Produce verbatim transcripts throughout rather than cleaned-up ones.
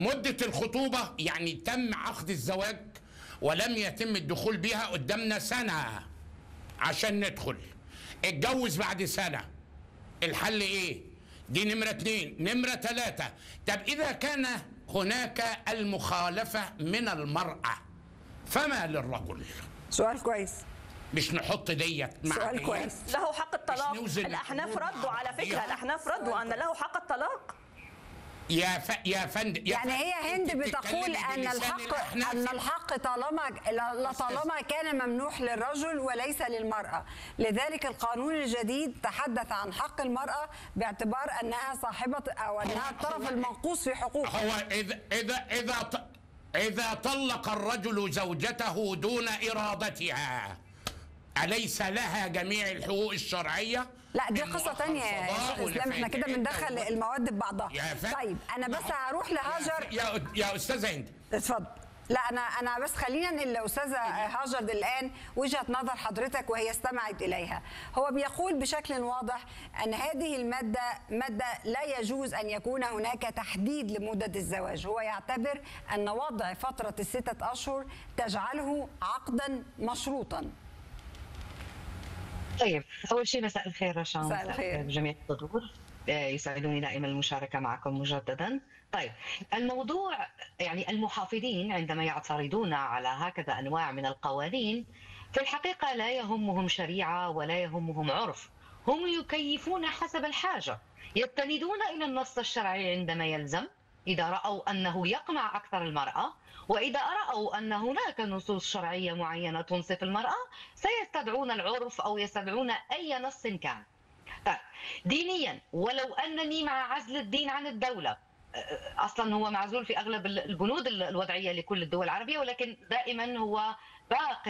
مدة الخطوبة يعني تم عقد الزواج ولم يتم الدخول بها، قدامنا سنة عشان ندخل. اتجوز بعد سنة، الحل ايه؟ دي نمرة اتنين. نمرة تلاتة، طب إذا كان هناك المخالفة من المرأة فما للرجل؟ سؤال كويس. مش نحط ديت مع سؤال ديت. كويس. له حق الطلاق. الأحناف ردوا على فكرة، الأحناف ردوا أن له حق الطلاق. يا ف... يا فندم، يعني هي هند بتقول ان الحق ان الحق طالما لطالما كان ممنوح للرجل وليس للمرأة، لذلك القانون الجديد تحدث عن حق المرأة باعتبار انها صاحبة او انها الطرف المنقوص في حقوقها. هو اذا اذا اذا اذا طلق الرجل زوجته دون ارادتها أليس لها جميع الحقوق الشرعية؟ لا دي قصة تانية يا شيخ اسلام، احنا كده بندخل المواد ببعضها. طيب انا بس هروح لهاجر. يا يا استاذة هند اتفضل. لا انا انا بس خلينا ننقل الاستاذه هاجر الان وجهه نظر حضرتك وهي استمعت اليها. هو بيقول بشكل واضح ان هذه الماده ماده لا يجوز ان يكون هناك تحديد لمده الزواج، هو يعتبر ان وضع فتره السته اشهر تجعله عقدا مشروطا. طيب أول شيء مساء الخير رشا، مساء الخير جميع الحضور، يسعدني دائما المشاركة معكم مجددا. طيب الموضوع يعني المحافظين عندما يعترضون على هكذا أنواع من القوانين في الحقيقة لا يهمهم شريعة ولا يهمهم عرف، هم يكيفون حسب الحاجة، يستندون إلى النص الشرعي عندما يلزم، إذا رأوا أنه يقمع أكثر المرأة، وإذا رأوا أن هناك نصوص شرعية معينة تنصف المرأة سيستدعون العرف أو يستدعون أي نص كان. طيب دينيا، ولو أنني مع عزل الدين عن الدولة، أصلا هو معزول في أغلب البنود الوضعية لكل الدول العربية، ولكن دائما هو باق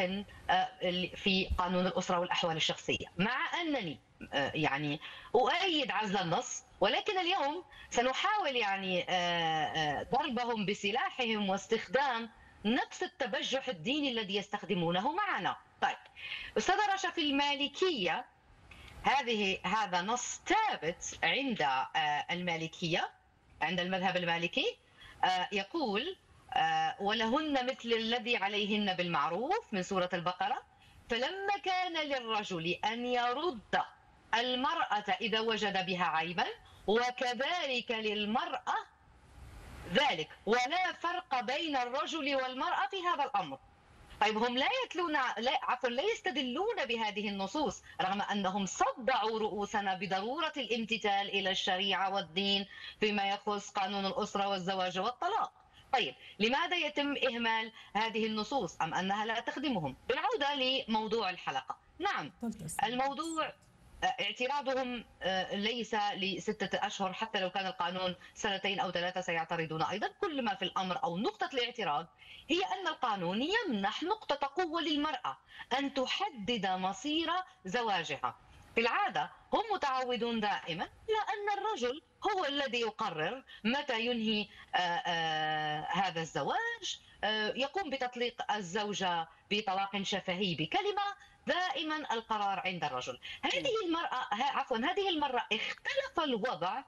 في قانون الأسرة والأحوال الشخصية، مع أنني يعني أؤيد عزل النص، ولكن اليوم سنحاول يعني ضربهم بسلاحهم واستخدام نفس التبجح الديني الذي يستخدمونه معنا. طيب أستاذ رشا، في المالكية هذه هذا نص ثابت عند المالكية، عند المذهب المالكي، يقول ولهن مثل الذي عليهن بالمعروف من سورة البقرة، فلما كان للرجل أن يرد المرأة إذا وجد بها عيبا وكذلك للمرأة ذلك، ولا فرق بين الرجل والمرأة في هذا الأمر. طيب هم لا يتلون لا عفوا لا يستدلون بهذه النصوص رغم أنهم صدعوا رؤوسنا بضرورة الامتثال إلى الشريعة والدين فيما يخص قانون الأسرة والزواج والطلاق. طيب لماذا يتم إهمال هذه النصوص أم أنها لا تخدمهم؟ بالعودة لموضوع الحلقة، نعم الموضوع اعتراضهم ليس لستة أشهر، حتى لو كان القانون سنتين أو ثلاثة سيعترضون أيضا. كل ما في الأمر أو نقطة الاعتراض هي أن القانون يمنح نقطة قوة للمرأة أن تحدد مصير زواجها. في العادة هم متعودون دائما لأن الرجل هو الذي يقرر متى ينهي آآ آآ هذا الزواج، يقوم بتطليق الزوجة بطلاق شفهي بكلمة، دائما القرار عند الرجل. هذه المرأة عفوا هذه المرة اختلف الوضع،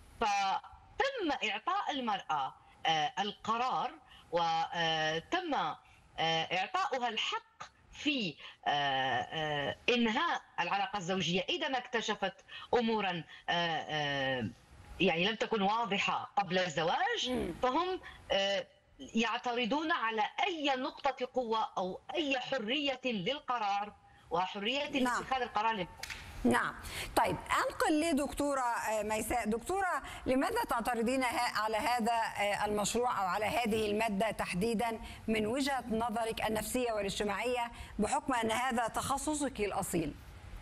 فتم إعطاء المرأة القرار وتم إعطاؤها الحق في إنهاء العلاقة الزوجية إذا ما اكتشفت أمورا يعني لم تكن واضحة قبل الزواج، فهم يعترضون على أي نقطة قوة أو أي حرية للقرار وحرية نعم. اتخاذ القرار. نعم. طيب أنقل لدكتورة ميساء. دكتورة، لماذا تعترضين على هذا المشروع أو على هذه المادة تحديدا من وجهة نظرك النفسية والاجتماعية بحكم أن هذا تخصصك الأصيل؟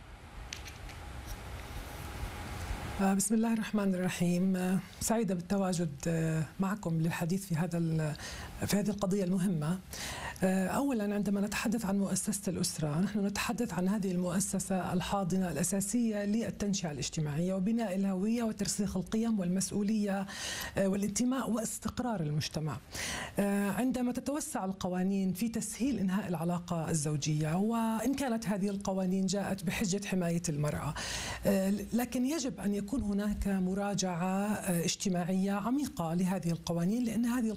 بسم الله الرحمن الرحيم. سعيدة بالتواجد معكم للحديث في هذا في هذه القضية المهمة. أولا عندما نتحدث عن مؤسسة الأسرة نحن نتحدث عن هذه المؤسسة الحاضنة الأساسية للتنشئة الاجتماعية وبناء الهوية وترسيخ القيم والمسؤولية والانتماء واستقرار المجتمع. عندما تتوسع القوانين في تسهيل إنهاء العلاقة الزوجية، وإن كانت هذه القوانين جاءت بحجة حماية المرأة، لكن يجب أن يكون يكون هناك مراجعة اجتماعية عميقة لهذه القوانين، لأن هذه